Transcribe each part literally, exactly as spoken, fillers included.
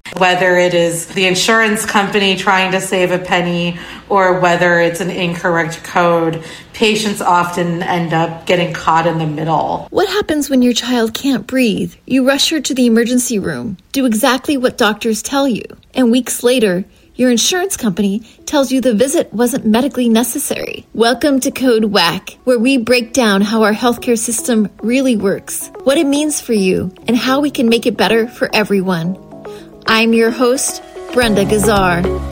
Whether it is the insurance company trying to save a penny or whether it's an incorrect code, patients often end up getting caught in the middle. What happens when your child can't breathe? You rush her to the emergency room, do exactly what doctors tell you, and weeks later, your insurance company tells you the visit wasn't medically necessary. Welcome to Code Whack, where we break down how our healthcare system really works, what it means for you, and how we can make it better for everyone. I'm your host, Brenda Gazzar.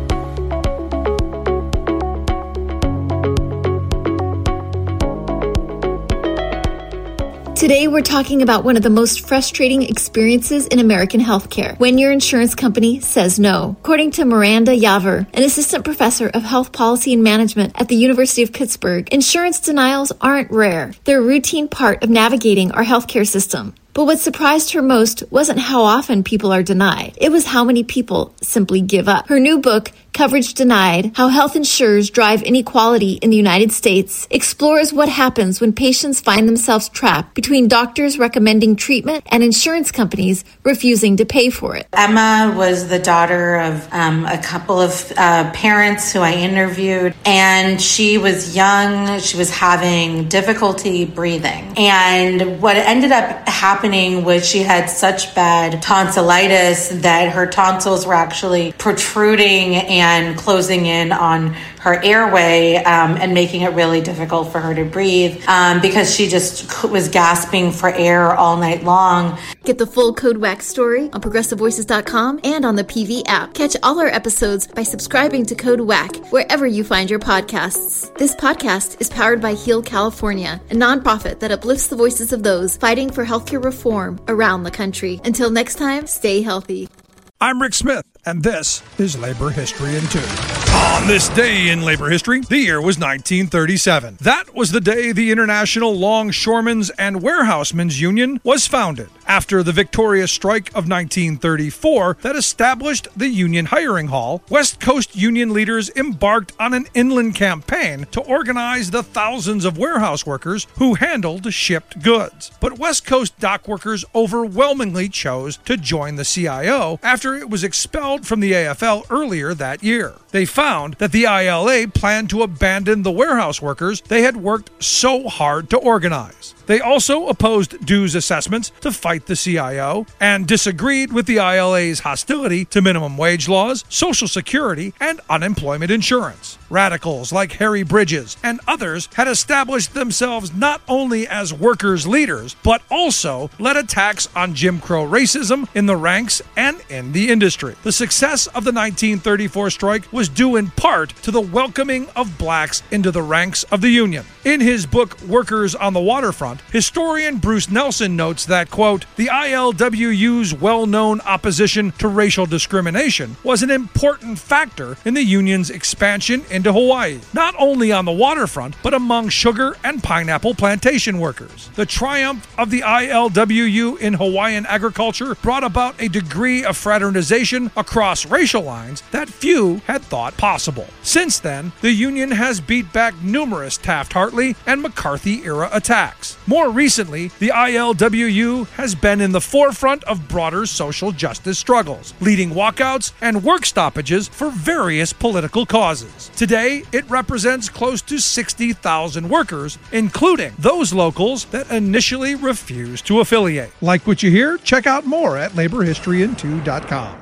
Today, we're talking about one of the most frustrating experiences in American healthcare, when your insurance company says no. According to Miranda Yaver, an assistant professor of health policy and management at the University of Pittsburgh, insurance denials aren't rare. They're a routine part of navigating our healthcare system. But what surprised her most wasn't how often people are denied. It was how many people simply give up. Her new book, Coverage Denied, How Health Insurers Drive Inequality in the United States, explores what happens when patients find themselves trapped between doctors recommending treatment and insurance companies refusing to pay for it. Emma was the daughter of um, a couple of uh, parents who I interviewed, and she was young. She was having difficulty breathing. And what ended up happening was she had such bad tonsillitis that her tonsils were actually protruding and closing in on her airway um, and making it really difficult for her to breathe um, because she just was gasping for air all night long. Get the full Code Whack story on progressive voices dot com and on the P V app. Catch all our episodes by subscribing to Code Whack wherever you find your podcasts. This podcast is powered by Heal California, a nonprofit that uplifts the voices of those fighting for healthcare reform around the country. Until next time, stay healthy. I'm Rick Smith, and this is Labor History in Two. On this day in labor history, the year was nineteen thirty-seven. That was the day the International Longshoremen's and Warehousemen's Union was founded, after the victorious strike of nineteen thirty-four that established the Union Hiring Hall. West Coast Union leaders embarked on an inland campaign to organize the thousands of warehouse workers who handled shipped goods. But West Coast dock workers overwhelmingly chose to join the C I O after it was expelled from the A F L earlier that year. They found that the I L A planned to abandon the warehouse workers they had worked so hard to organize. They also opposed dues assessments to fight the C I O and disagreed with the I L A's hostility to minimum wage laws, Social Security, and unemployment insurance. Radicals like Harry Bridges and others had established themselves not only as workers' leaders, but also led attacks on Jim Crow racism in the ranks and in the industry. The success of the nineteen thirty-four strike was due in part to the welcoming of blacks into the ranks of the Union. In his book, Workers on the Waterfront, historian Bruce Nelson notes that, quote, the I L W U's well-known opposition to racial discrimination was an important factor in the Union's expansion into Hawaii, not only on the waterfront, but among sugar and pineapple plantation workers. The triumph of the I L W U in Hawaiian agriculture brought about a degree of fraternization across racial lines that few had thought possible. Since then, the Union has beat back numerous Taft-Hartley and McCarthy-era attacks. More recently, the I L W U has been in the forefront of broader social justice struggles, leading walkouts and work stoppages for various political causes. Today, it represents close to sixty thousand workers, including those locals that initially refused to affiliate. Like what you hear? Check out more at labor history in two dot com.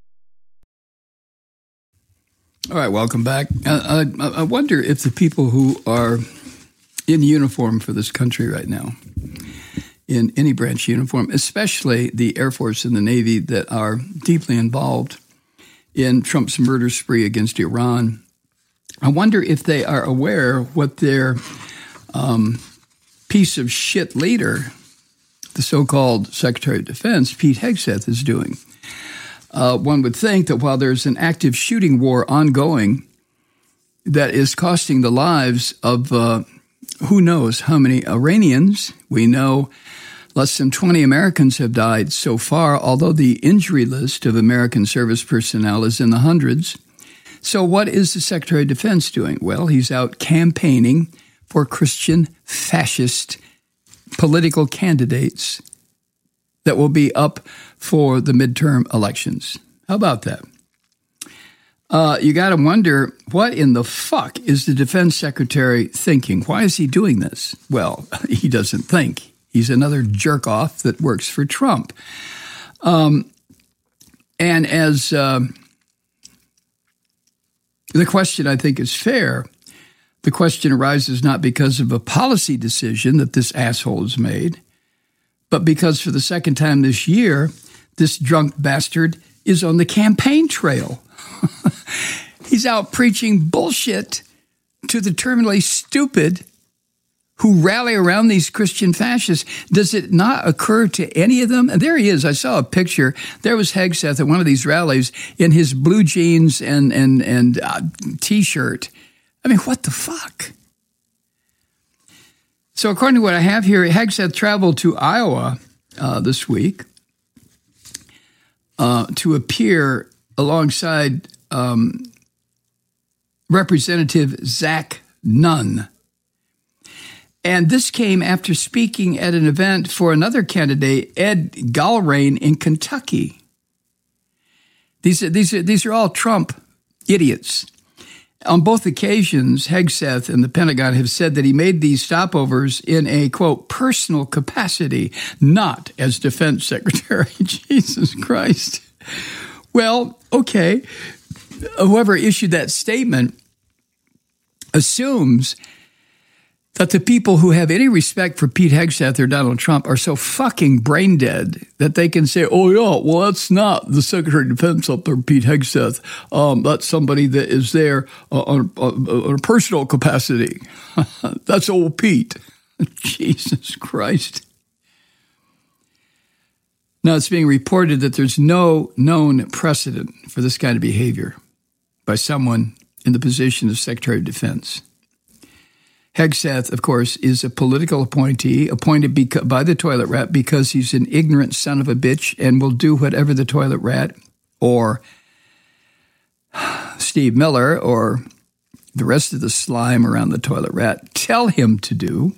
All right, welcome back. Uh, I, I wonder if the people who are in uniform for this country right now, in any branch uniform, especially the Air Force and the Navy that are deeply involved in Trump's murder spree against Iran, I wonder if they are aware what their um, piece of shit leader, the so-called Secretary of Defense, Pete Hegseth, is doing. Uh, one would think that while there's an active shooting war ongoing that is costing the lives of uh, who knows how many Iranians, we know less than twenty Americans have died so far, although the injury list of American service personnel is in the hundreds. So what is the Secretary of Defense doing? Well, he's out campaigning for Christian fascist political candidates that will be up for the midterm elections. How about that? Uh, you got to wonder, what in the fuck is the defense secretary thinking? Why is he doing this? Well, he doesn't think. He's another jerk-off that works for Trump. Um, and as uh, the question, I think, is fair, the question arises not because of a policy decision that this asshole has made, but because for the second time this year, this drunk bastard is on the campaign trail. He's out preaching bullshit to the terminally stupid who rally around these Christian fascists. Does it not occur to any of them? And there he is. I saw a picture. There was Hegseth at one of these rallies in his blue jeans and, and, and uh, T-shirt. I mean, what the fuck? So according to what I have here, Hegseth traveled to Iowa uh, this week uh, to appear alongside um, Representative Zach Nunn. And this came after speaking at an event for another candidate, Ed Galrain, in Kentucky. These are, these are, these are all Trump idiots. On both occasions, Hegseth and the Pentagon have said that he made these stopovers in a, quote, personal capacity, not as defense secretary. Jesus Christ. Well, okay. Whoever issued that statement assumes that the people who have any respect for Pete Hegseth or Donald Trump are so fucking brain dead that they can say, oh, yeah, well, that's not the Secretary of Defense up there, Pete Hegseth. Um, that's somebody that is there uh, on, on, on a personal capacity. That's old Pete. Jesus Christ. Now, it's being reported that there's no known precedent for this kind of behavior by someone in the position of Secretary of Defense. Hegseth, of course, is a political appointee appointed beca- by the toilet rat because he's an ignorant son of a bitch and will do whatever the toilet rat or Steve Miller or the rest of the slime around the toilet rat tell him to do.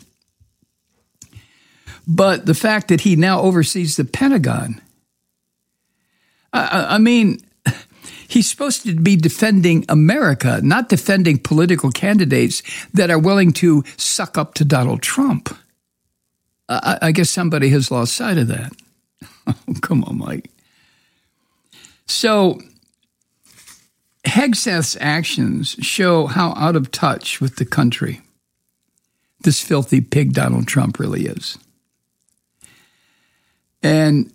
But the fact that he now oversees the Pentagon, I, I mean, he's supposed to be defending America, not defending political candidates that are willing to suck up to Donald Trump. I, I guess somebody has lost sight of that. Oh, come on, Mike. So Hegseth's actions show how out of touch with the country this filthy pig Donald Trump really is. And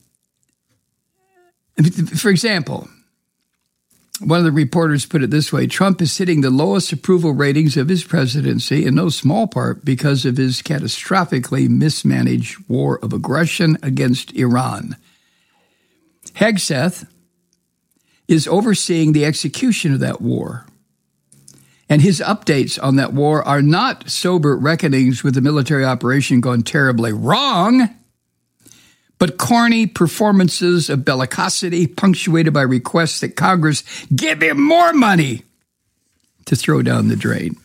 for example, one of the reporters put it this way: Trump is hitting the lowest approval ratings of his presidency in no small part because of his catastrophically mismanaged war of aggression against Iran. Hegseth is overseeing the execution of that war. And his updates on that war are not sober reckonings with the military operation gone terribly wrong, but corny performances of bellicosity punctuated by requests that Congress give him more money to throw down the drain.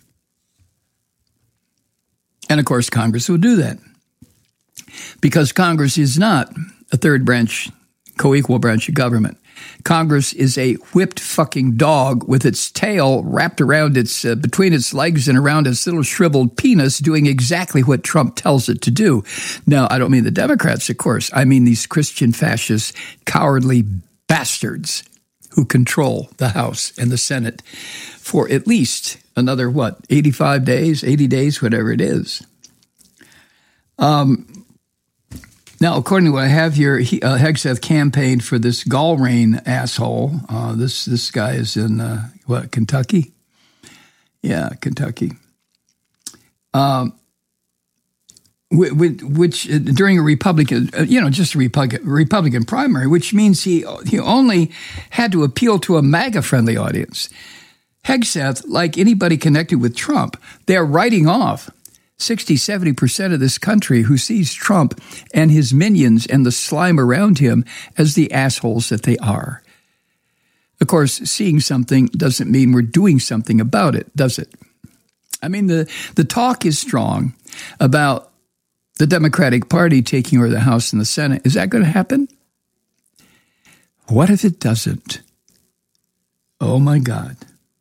And of course, Congress will do that because Congress is not a third branch, co-equal branch of government. Congress is a whipped fucking dog with its tail wrapped around its, uh, between its legs and around its little shriveled penis doing exactly what Trump tells it to do. Now, I don't mean the Democrats, of course. I mean these Christian fascist, cowardly bastards who control the House and the Senate for at least another, what, eighty-five days, eighty days, whatever it is. Um, Now, according to what I have here, he, uh, Hegseth campaigned for this Galrain asshole. Uh, this this guy is in, uh, what, Kentucky? Yeah, Kentucky. Um, which, which uh, during a Republican, uh, you know, just a Republican, Republican primary, which means he he only had to appeal to a MAGA-friendly audience. Hegseth, like anybody connected with Trump, they're writing off sixty, seventy percent of this country who sees Trump and his minions and the slime around him as the assholes that they are. Of course, seeing something doesn't mean we're doing something about it, does it? I mean, the, the talk is strong about the Democratic Party taking over the House and the Senate. Is that going to happen? What if it doesn't? Oh, my God.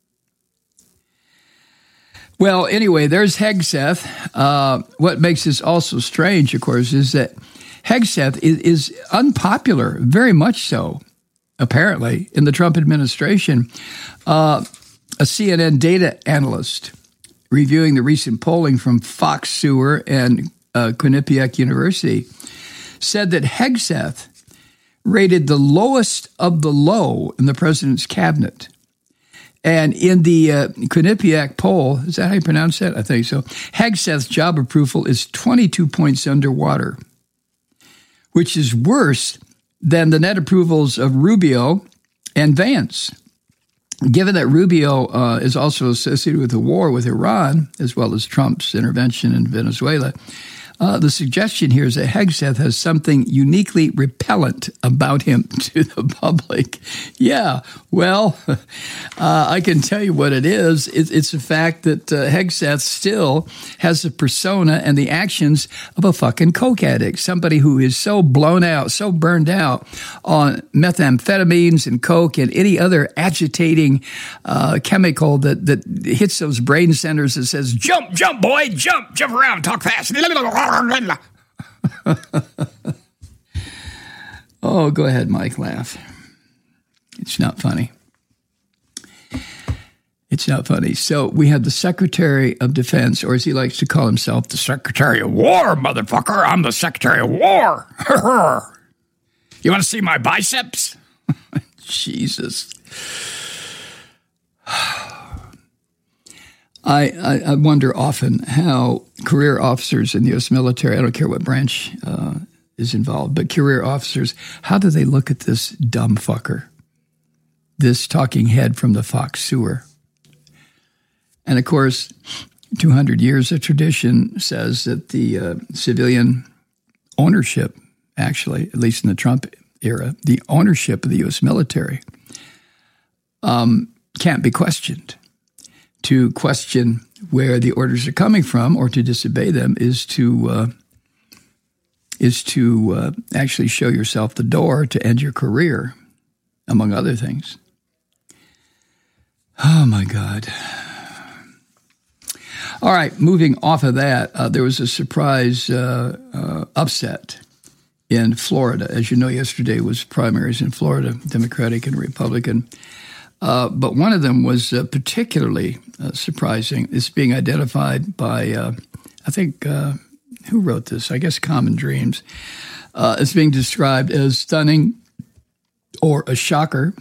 Well, anyway, there's Hegseth. Uh, what makes this also strange, of course, is that Hegseth is, is unpopular, very much so, apparently, in the Trump administration. Uh, a C N N data analyst reviewing the recent polling from Fox Sewer and uh, Quinnipiac University said that Hegseth rated the lowest of the low in the president's cabinet. And in the uh, Quinnipiac poll, is that how you pronounce that? I think so. Hegseth's job approval is twenty-two points underwater, which is worse than the net approvals of Rubio and Vance. Given that Rubio uh, is also associated with the war with Iran, as well as Trump's intervention in Venezuela, Uh, the suggestion here is that Hegseth has something uniquely repellent about him to the public. Yeah, well, uh, I can tell you what it is. It, it's the fact that uh, Hegseth still has the persona and the actions of a fucking coke addict, somebody who is so blown out, so burned out on methamphetamines and coke and any other agitating uh, chemical that, that hits those brain centers that says, jump, jump, boy, jump, jump around, talk fast. Oh, go ahead, Mike, laugh. It's not funny. It's not funny. So we have the Secretary of Defense, or as he likes to call himself, the Secretary of War, motherfucker. I'm the Secretary of War. You want to see my biceps? Jesus. I, I, I wonder often how career officers in the U S military, I don't care what branch uh, is involved, but career officers, how do they look at this dumb fucker, this talking head from the Fox Sewer? And of course, two hundred years of tradition says that the uh, civilian ownership, actually, at least in the Trump era, the ownership of the U S military um, can't be questioned. To question where the orders are coming from or to disobey them is to uh, is to uh, actually show yourself the door to end your career, among other things. Oh, my God. All right, moving off of that, uh, there was a surprise uh, uh, upset in Florida. As you know, yesterday was primaries in Florida, Democratic and Republican. Uh, but one of them was uh, particularly uh, surprising. It's being identified by, uh, I think, uh, who wrote this? I guess Common Dreams. Uh, it's being described as stunning or a shocker.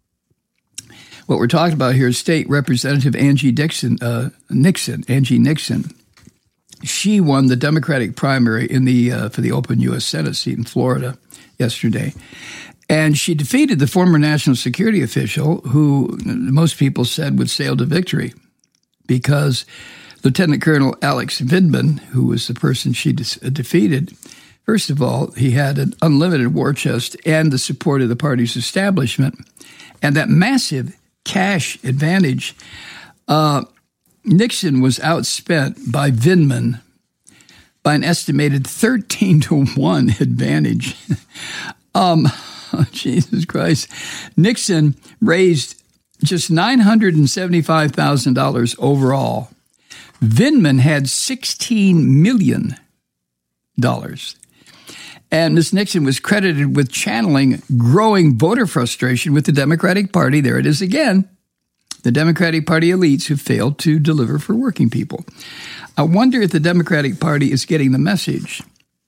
What we're talking about here is State Representative Angie Dixon, uh, Nixon, Angie Nixon. She won the Democratic primary in the uh, for the open U S Senate seat in Florida yesterday. And she defeated the former national security official who most people said would sail to victory because Lieutenant Colonel Alex Vindman, who was the person she de- defeated, first of all, he had an unlimited war chest and the support of the party's establishment. And that massive cash advantage, uh, Nixon was outspent by Vindman by an estimated thirteen to one advantage. um Oh, Jesus Christ. Nixon raised just nine hundred seventy-five thousand dollars overall. Vindman had sixteen million dollars. And Miz Nixon was credited with channeling growing voter frustration with the Democratic Party. There it is again. The Democratic Party elites who failed to deliver for working people. I wonder if the Democratic Party is getting the message.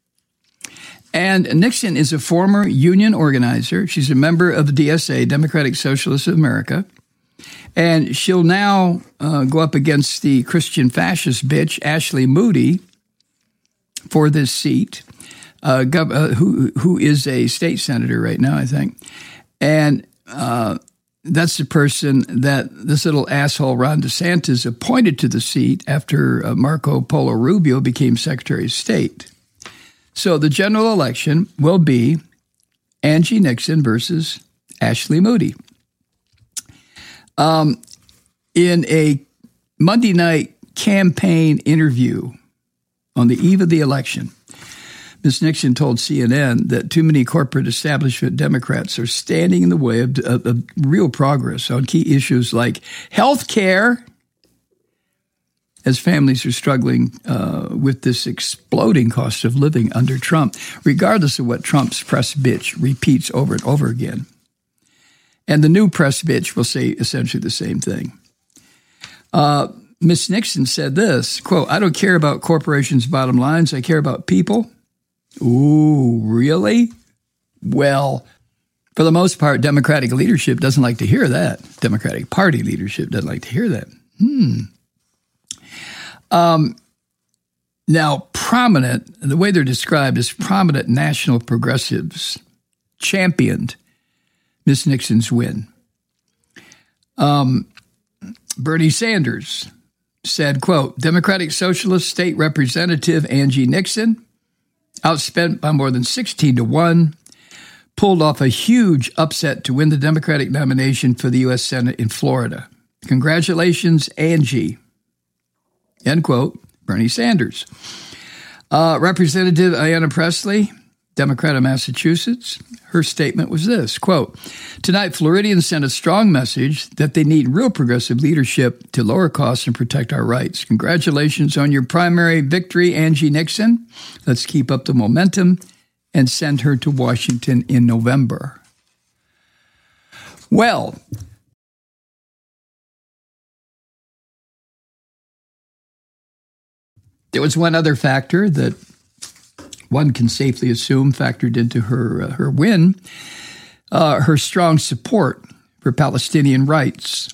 And Nixon is a former union organizer. She's a member of the D S A, Democratic Socialists of America. And she'll now uh, go up against the Christian fascist bitch, Ashley Moody, for this seat, uh, gov- uh, who who is a state senator right now, I think. And uh, that's the person that this little asshole Ron DeSantis appointed to the seat after uh, Marco Polo Rubio became Secretary of State. So the general election will be Angie Nixon versus Ashley Moody. Um, in a Monday night campaign interview on the eve of the election, Miz Nixon told C N N that too many corporate establishment Democrats are standing in the way of, of, of real progress on key issues like health care, as families are struggling uh, with this exploding cost of living under Trump, regardless of what Trump's press bitch repeats over and over again. And the new press bitch will say essentially the same thing. Uh, Miz Nixon said this, quote, "I don't care about corporations' bottom lines. I care about people." Ooh, really? Well, for the most part, Democratic leadership doesn't like to hear that. Democratic Party leadership doesn't like to hear that. Hmm. Um, now, prominent, the way they're described as prominent national progressives championed Miz Nixon's win. Um, Bernie Sanders said, quote, "Democratic Socialist State Representative Angie Nixon, outspent by more than sixteen to one, pulled off a huge upset to win the Democratic nomination for the U S Senate in Florida. Congratulations, Angie." End quote, Bernie Sanders. Uh, Representative Ayanna Pressley, Democrat of Massachusetts, her statement was this, quote, "Tonight, Floridians sent a strong message that they need real progressive leadership to lower costs and protect our rights. Congratulations on your primary victory, Angie Nixon. Let's keep up the momentum and send her to Washington in November." Well, there was one other factor that one can safely assume factored into her uh, her win, uh, her strong support for Palestinian rights.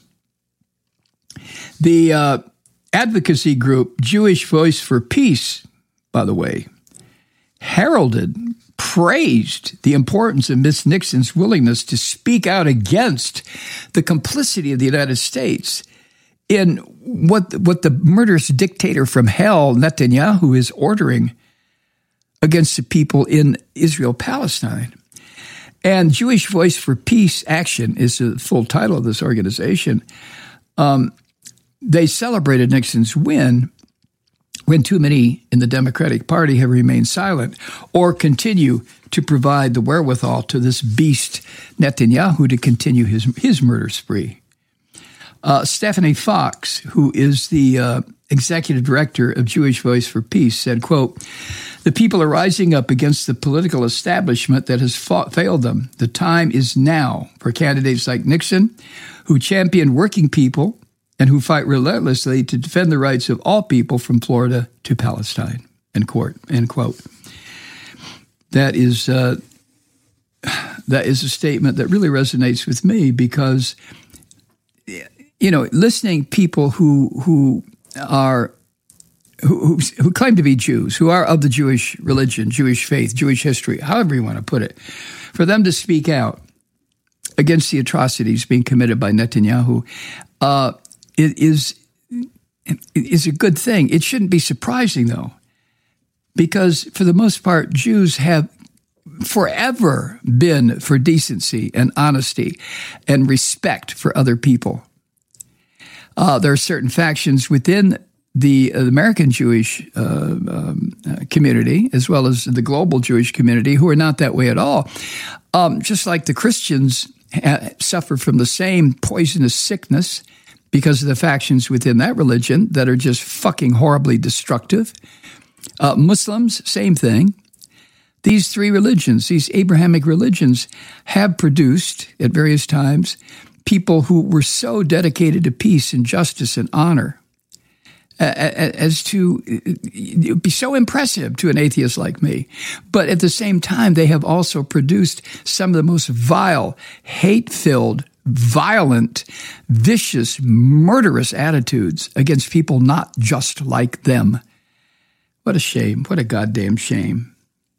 The uh, advocacy group Jewish Voice for Peace, by the way, heralded, praised the importance of Miz Nixon's willingness to speak out against the complicity of the United States in what what the murderous dictator from hell, Netanyahu, is ordering against the people in Israel-Palestine. And Jewish Voice for Peace Action is the full title of this organization. Um, they celebrated Nixon's win when too many in the Democratic Party have remained silent or continue to provide the wherewithal to this beast Netanyahu to continue his, his murder spree. Uh, Stephanie Fox, who is the uh, executive director of Jewish Voice for Peace, said, quote, "The people are rising up against the political establishment that has fought, failed them. The time is now for candidates like Nixon, who champion working people and who fight relentlessly to defend the rights of all people from Florida to Palestine." End quote. End quote. That is uh, that is a statement that really resonates with me because, you know, listening people who who are who, who claim to be Jews, who are of the Jewish religion, Jewish faith, Jewish history, however you want to put it, for them to speak out against the atrocities being committed by Netanyahu, uh, it is is a good thing. It shouldn't be surprising, though, because for the most part, Jews have forever been for decency and honesty and respect for other people. Uh, there are certain factions within the American Jewish uh, um, uh, community, as well as the global Jewish community, who are not that way at all. Um, just like the Christians ha- suffer from the same poisonous sickness because of the factions within that religion that are just fucking horribly destructive. Uh, Muslims, same thing. These three religions, these Abrahamic religions, have produced at various times people who were so dedicated to peace and justice and honor uh, as to it would be so impressive to an atheist like me. But at the same time, they have also produced some of the most vile, hate-filled, violent, vicious, murderous attitudes against people not just like them. What a shame. What a goddamn shame.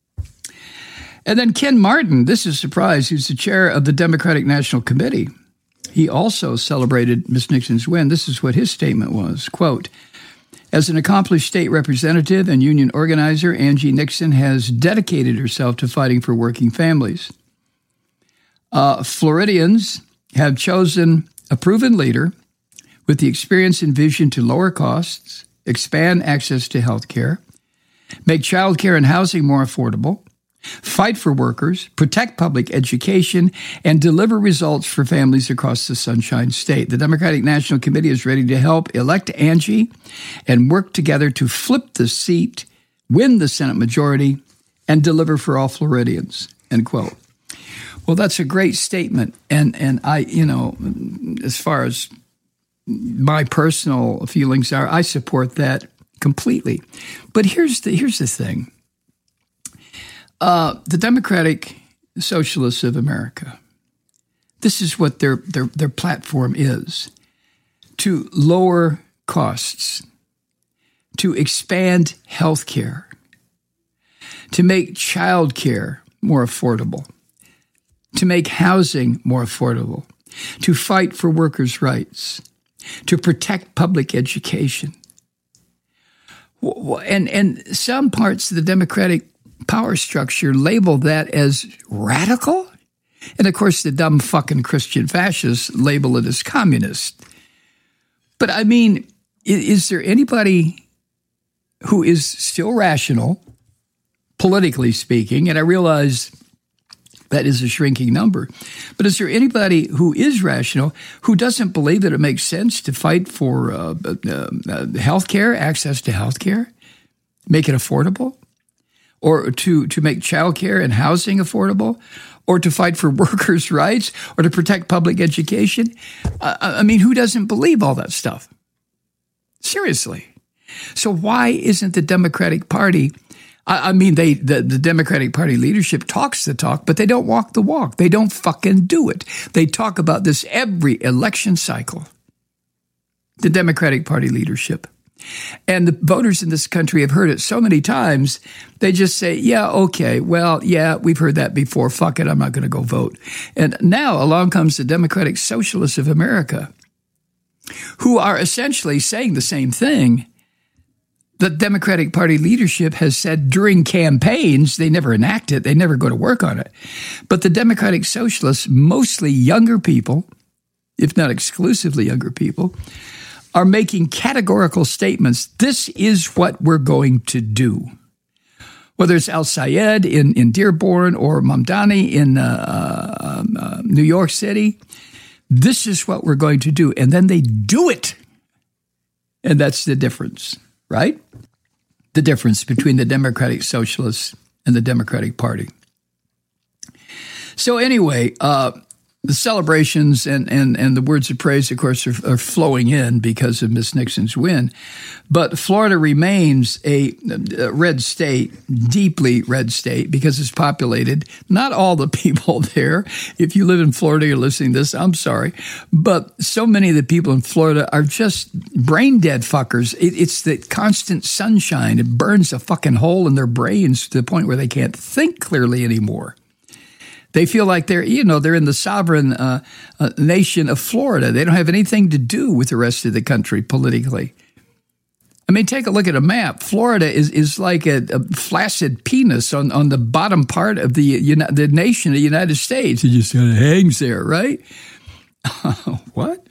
And then Ken Martin, this is a surprise, who's the chair of the Democratic National Committee. He also celebrated Miz Nixon's win. This is what his statement was, quote, "As an accomplished state representative and union organizer, Angie Nixon has dedicated herself to fighting for working families. Uh, Floridians have chosen a proven leader with the experience and vision to lower costs, expand access to health care, make child care and housing more affordable, fight for workers, protect public education, and deliver results for families across the Sunshine State. The Democratic National Committee is ready to help elect Angie and work together to flip the seat, win the Senate majority, and deliver for all Floridians, end quote. Well, that's a great statement. And, and I, you know, as far as my personal feelings are, I support that completely. But here's the, here's the thing. Uh, the Democratic Socialists of America, this is what their, their, their platform is: to lower costs, to expand health care, to make child care more affordable, to make housing more affordable, to fight for workers' rights, to protect public education. And, and some parts of the Democratic power structure label that as radical. And of course, the dumb fucking Christian fascists label it as communist. But I mean, is there anybody who is still rational, politically speaking? And I realize that is a shrinking number. But is there anybody who is rational who doesn't believe that it makes sense to fight for uh, uh, uh, health care, access to health care, make it affordable? Or to, to make child care and housing affordable, or to fight for workers' rights, or to protect public education? Uh, I mean, who doesn't believe all that stuff? Seriously. So why isn't the Democratic Party, I, I mean, they the, the Democratic Party leadership talks the talk, but they don't walk the walk. They don't fucking do it. They talk about this every election cycle. The Democratic Party leadership. And the voters in this country have heard it so many times, they just say, yeah, okay, well, yeah, we've heard that before. Fuck it, I'm not going to go vote. And now along comes the Democratic Socialists of America, who are essentially saying the same thing the Democratic Party leadership has said during campaigns. They never enact it. They never go to work on it. But the Democratic Socialists, mostly younger people, if not exclusively younger people, are making categorical statements. This is what we're going to do. Whether it's Al Sayed in, in Dearborn or Mamdani in uh, uh, New York City, this is what we're going to do. And then they do it. And that's the difference, right? The difference between the Democratic Socialists and the Democratic Party. So anyway, uh, the celebrations and, and, and the words of praise, of course, are, are flowing in because of Miss Nixon's win. But Florida remains a, a red state, deeply red state, because it's populated. Not all the people there. If you live in Florida, you're listening to this, I'm sorry. But so many of the people in Florida are just brain dead fuckers. It, it's the constant sunshine. It burns a fucking hole in their brains to the point where they can't think clearly anymore. They feel like they're, you know, they're in the sovereign uh, uh, nation of Florida. They don't have anything to do with the rest of the country politically. I mean, take a look at a map. Florida is, is like a, a flaccid penis on, on the bottom part of the you know, the nation of the United States. It just kind of hangs there, right? What?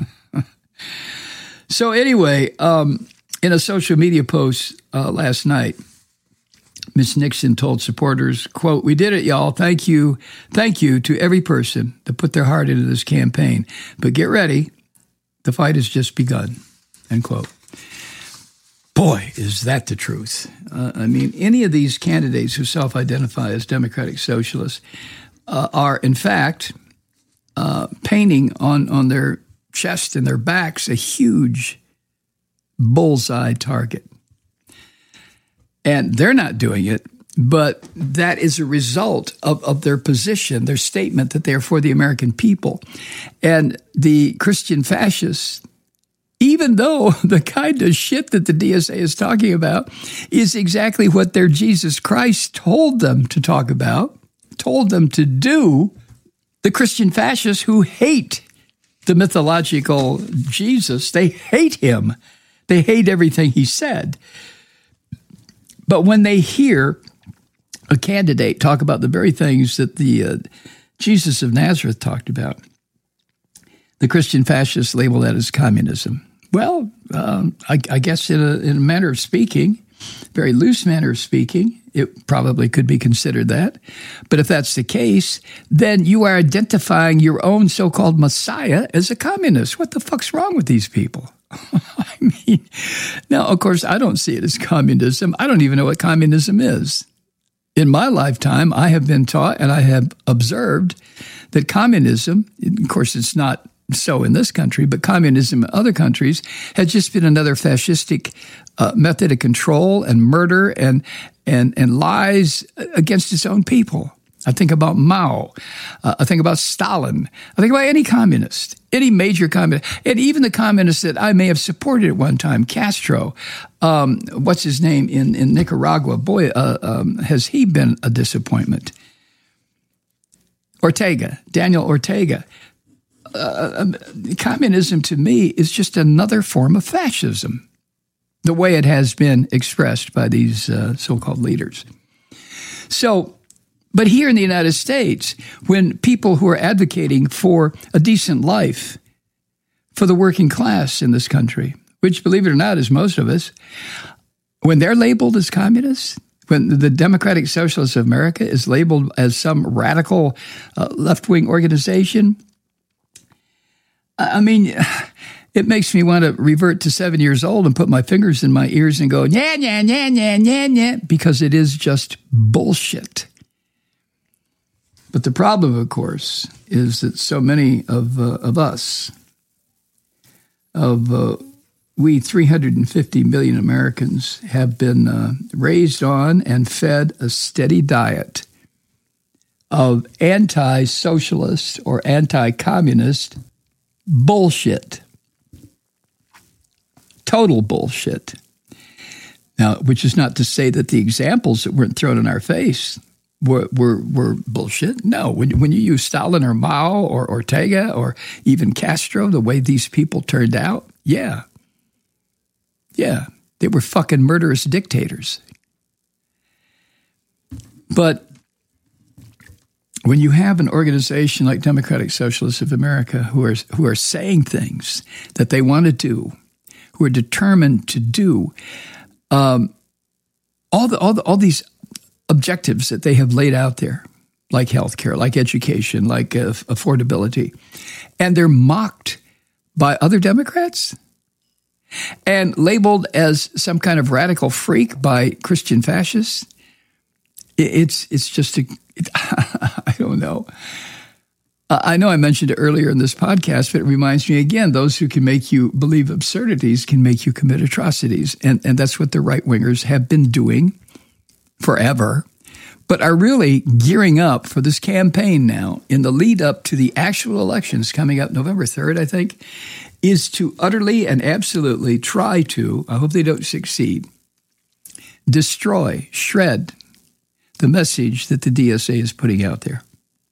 So anyway, um, in a social media post uh, last night, Miz Nixon told supporters, quote, "We did it, y'all. Thank you. Thank you to every person that put their heart into this campaign. But get ready. The fight has just begun," end quote. Boy, is that the truth. Uh, I mean, any of these candidates who self-identify as Democratic Socialists uh, are, in fact, uh, painting on, on their chest and their backs a huge bullseye target. And they're not doing it, but that is a result of, of their position, their statement that they are for the American people. And the Christian fascists, even though the kind of shit that the D S A is talking about is exactly what their Jesus Christ told them to talk about, told them to do, the Christian fascists who hate the mythological Jesus, they hate him. They hate everything he said. But when they hear a candidate talk about the very things that the uh, Jesus of Nazareth talked about, the Christian fascists label that as communism. Well, um, I, I guess in a, in a manner of speaking, very loose manner of speaking, it probably could be considered that. But if that's the case, then you are identifying your own so-called Messiah as a communist. What the fuck's wrong with these people? I mean, now, of course, I don't see it as communism. I don't even know what communism is. In my lifetime, I have been taught and I have observed that communism, of course, it's not so in this country, but communism in other countries has just been another fascistic uh, method of control and murder and, and, and lies against its own people. I think about Mao. Uh, I think about Stalin. I think about any communist, any major communist, and even the communists that I may have supported at one time, Castro. Um, what's his name in, in Nicaragua? Boy, uh, um, has he been a disappointment. Ortega, Daniel Ortega. Uh, um, communism to me is just another form of fascism, the way it has been expressed by these uh, so-called leaders. So, but here in the United States, when people who are advocating for a decent life for the working class in this country, which, believe it or not, is most of us, when they're labeled as communists, when the Democratic Socialists of America is labeled as some radical uh, left-wing organization, I mean, it makes me want to revert to seven years old and put my fingers in my ears and go, yeah, yeah, yeah, yeah, yeah, yeah, because it is just bullshit. But the problem, of course, is that so many of uh, of us, of uh, we three hundred fifty million Americans, have been uh, raised on and fed a steady diet of anti-socialist or anti-communist bullshit. Total bullshit. Now, which is not to say that the examples that weren't thrown in our face were were, were bullshit. No, when, when you use Stalin or Mao or Ortega or even Castro, the way these people turned out, yeah. Yeah, they were fucking murderous dictators. But when you have an organization like Democratic Socialists of America who are who are saying things that they want to do, who are determined to do, um, all the all the, all these objectives that they have laid out there, like healthcare, like education, like uh, affordability, and they're mocked by other Democrats and labeled as some kind of radical freak by Christian fascists. It's it's just a it, I don't know. Uh, I know I mentioned it earlier in this podcast, but it reminds me again: those who can make you believe absurdities can make you commit atrocities, and and that's what the right wingers have been doing forever, but are really gearing up for this campaign now in the lead up to the actual elections coming up November third, I think, is to utterly and absolutely try to, I hope they don't succeed, destroy, shred the message that the D S A is putting out there.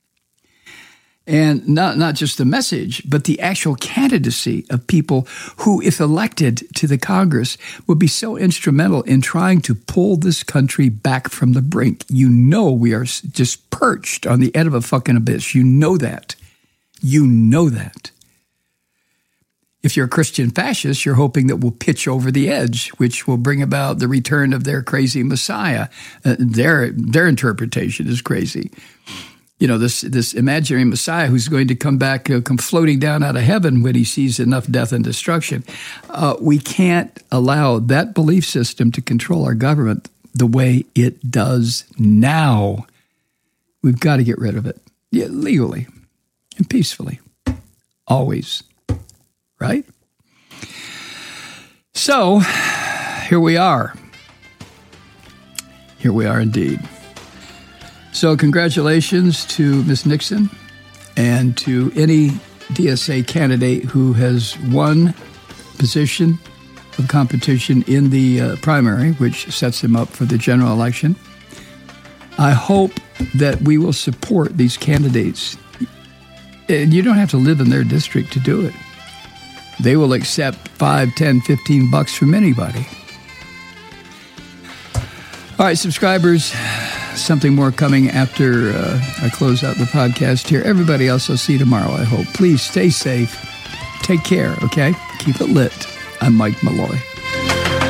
And not, not just the message, but the actual candidacy of people who, if elected to the Congress, would be so instrumental in trying to pull this country back from the brink. You know we are just perched on the edge of a fucking abyss. You know that. You know that. If you're a Christian fascist, you're hoping that we'll pitch over the edge, which will bring about the return of their crazy Messiah. Uh, their their interpretation is crazy. You know, this this imaginary Messiah who's going to come back, uh, come floating down out of heaven when he sees enough death and destruction. Uh, we can't allow that belief system to control our government the way it does now. We've got to get rid of it, yeah, legally and peacefully, always. Right? So, here we are. Here we are indeed. So, congratulations to Miz Nixon and to any D S A candidate who has won position of competition in the uh, primary, which sets him up for the general election. I hope that we will support these candidates. And you don't have to live in their district to do it. They will accept five, ten, fifteen bucks from anybody. All right, subscribers, something more coming after uh, I close out the podcast here. Everybody else, I'll see you tomorrow, I hope. Please stay safe. Take care, okay? Keep it lit. I'm Mike Malloy.